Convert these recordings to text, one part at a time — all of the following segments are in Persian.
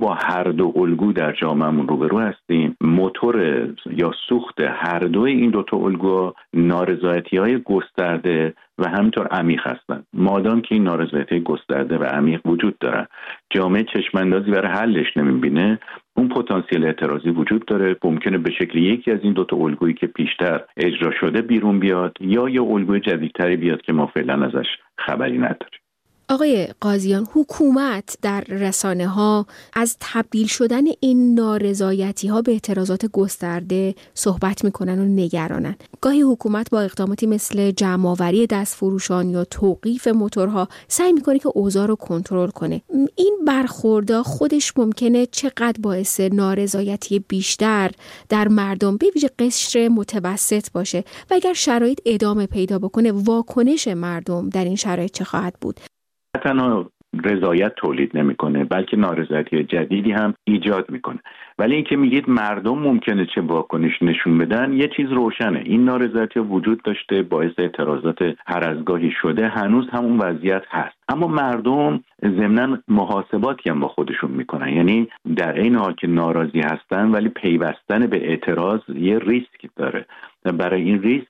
با هر دو الگو در جامعهمون روبرو هستیم. موتور یا سوخت هر دوی این دوتا الگو نارضایتی‌های گسترده و همینطور عمیق هستن. مادام که این نارضایتی گسترده و عمیق وجود داره، جامعه چشم‌اندازی برای حلش نمی‌بینه، اون پتانسیل اعتراضی وجود داره. ممکنه به شکل یکی از این دوتا الگویی که پیشتر اجرا شده بیرون بیاد یا یه الگوی جدیدتری بیاد که ما فعلا ازش خبری نداریم. آقای قاضیان، حکومت در رسانه‌ها از تبدیل شدن این نارضایتی‌ها به اعتراضات گسترده صحبت می‌کنن و نگرانن. گاهی حکومت با اقداماتی مثل جمع‌آوری دستفروشان یا توقیف موتورها سعی می‌کنه که اوضاع رو کنترل کنه. این برخوردها خودش ممکنه چقدر باعث نارضایتی بیشتر در مردم به ویژه قشر متوسط باشه و اگر شرایط ادامه پیدا بکنه واکنش مردم در این شرایط چه خواهد بود؟ تنها رضایت تولید نمیکنه بلکه نارضایتی جدیدی هم ایجاد میکنه. ولی اینکه میگید مردم ممکنه چه واکنش نشون بدن، یه چیز روشنه، این نارضایتی وجود داشته، باعث اعتراضات هر از گاهی شده، هنوز همون وضعیت هست. اما مردم ضمناً محاسباتی هم با خودشون میکنن، یعنی در این حال که ناراضی هستن ولی پیوستن به اعتراض یه ریسک داره. برای این ریسک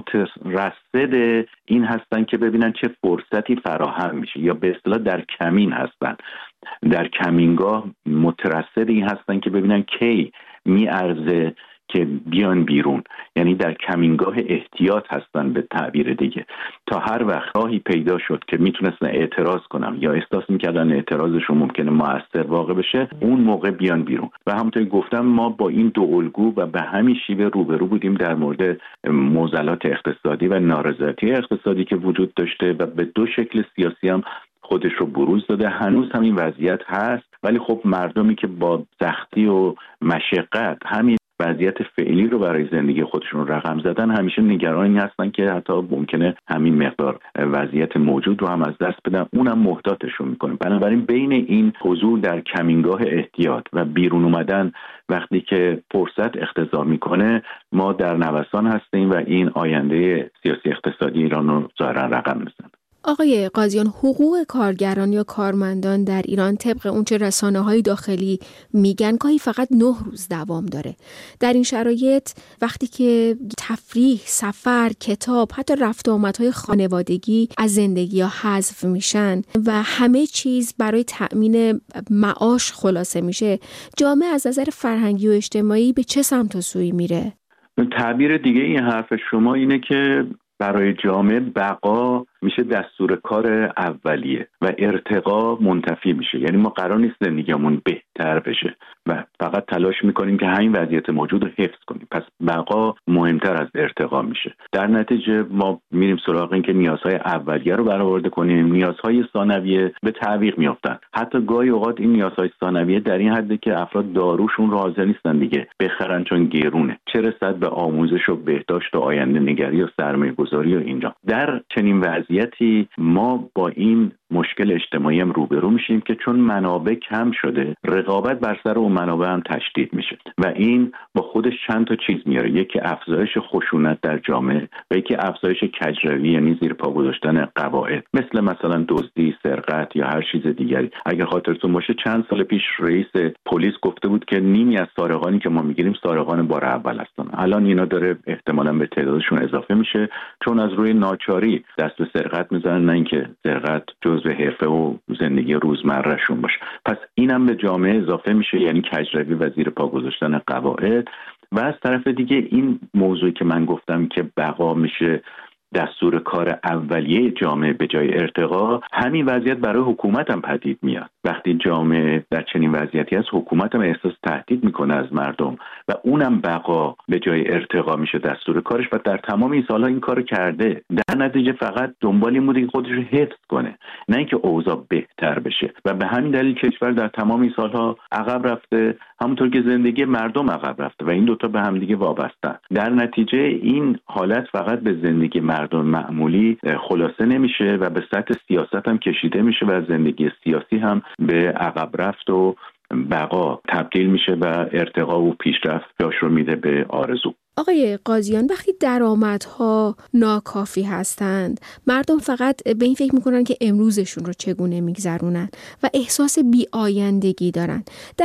مترصد این هستن که ببینن چه فرصتی فراهم میشه، یا به اصطلاح در کمین هستن، در کمینگاه مترصد این هستن که ببینن کی میارزه که بیان بیرون، یعنی در کمینگاه احتیاط هستن به تعبیر دیگه، تا هر وقت راهی پیدا شد که میتونستن اعتراض کنن یا احساس میکردن اعتراضشون ممکنه مؤثر واقع بشه، اون موقع بیان بیرون. و همونطور گفتم ما با این دو الگو و به همین شیوه روبرو بودیم در مورد معضلات اقتصادی و نارضایتی اقتصادی که وجود داشته و به دو شکل سیاسی هم خودش رو بروز داده. هنوز هم این وضعیت هست، ولی خب مردمی که با سختی و مشقت همین وضعیت فعلی رو برای زندگی خودشون رقم زدن، همیشه نگرانی هستن که حتی ممکنه همین مقدار وضعیت موجود رو هم از دست بدن، اونم محتاطشون میکنه. بنابراین بین این حضور در کمینگاه احتیاط و بیرون اومدن وقتی که فرصت اقتضا میکنه، ما در نوسان هستیم و این آینده سیاسی اقتصادی ایران رو ظاهرا رقم میزنه. آقای قاضیان، حقوق کارگران یا کارمندان در ایران طبق اونچه رسانه‌های داخلی میگن گاهی فقط 9 روز دوام داره. در این شرایط وقتی که تفریح، سفر، کتاب، حتی رفت و آمدهای خانوادگی از زندگی ها حذف میشن و همه چیز برای تأمین معاش خلاصه میشه، جامعه از نظر فرهنگی و اجتماعی به چه سمت و سوی میره؟ تعبیر دیگه این حرف شما اینه که برای جامعه بقا میشه دستور کار اولیه و ارتقا منتفی میشه. یعنی ما قرار نیست زندگیمون بهتر بشه و فقط تلاش میکنیم که همین وضعیت موجود رو حفظ کنیم. پس بقا مهمتر از ارتقا میشه. در نتیجه ما میریم سراغ این که نیازهای اولیه رو برآورده کنیم، نیازهای ثانویه به تعویق میافتن. حتی گاهی اوقات این نیازهای ثانویه در این حده که افراد داروشون رو حاضر نیستن دیگه بخرن چون گرونه، چه رسد به آموزش و بهداشت و آینده نگری و سرمایه‌گذاری و اینجا. در چنین وضعیتی ما با این مشکل اجتماعی هم روبرو میشیم که چون منابع کم شده، رقابت بر سر اون منابع هم تشدید میشه و این با خودش چند تا چیز میاره. یکی افزایش خشونت در جامعه و یکی افزایش کجروی، یعنی زیر پا گذاشتن قواعد، مثلا دزدی، سرقت یا هر چیز دیگری. اگر خاطرتون باشه چند سال پیش رئیس پلیس گفته بود که نیمی از سارقانی که ما میگیریم سارقان بار اول هستن. الان اینا داره احتمالاً به تعدادشون اضافه میشه چون از روی ناچاری دست به سرقت میزنن، نه اینکه سرقت جزء حرفه و زندگی روزمرهشون باشه. پس اینم به جامعه اضافه میشه، یعنی کجروی و زیر پا گذاشتن قواعد. و از طرف دیگه این موضوعی که من گفتم که بقا میشه دستور کار اولیه جامعه به جای ارتقا، همین وضعیت برای حکومت هم پدید میاد. وقتی جامعه در چنین وضعیتی هست، حکومت هم احساس تهدید میکنه از مردم و اونم بقا به جای ارتقا میشه دستور کارش و در تمام این سالها این کارو کرده. در نتیجه فقط دنبال این بوده که خودش رو حفظ کنه، نه اینکه اوضاع بهتر بشه. و به همین دلیل کشور در تمام این سالها عقب رفته، همونطور که زندگی مردم عقب رفته و این دوتا به هم دیگه وابستن. در نتیجه این حالت فقط به زندگی مردم معمولی خلاصه نمیشه و به سطح سیاست هم کشیده میشه و زندگی سیاسی هم به عقب رفت و بقا تبدیل میشه و ارتقا و پیشرفت جاش رو میده به آرزو. آقای قاضیان، وقتی درآمدها ناکافی هستند، مردم فقط به این فکر میکنن که امروزشون رو چگونه میگذرونن و احساس بی‌آیندگی دارن.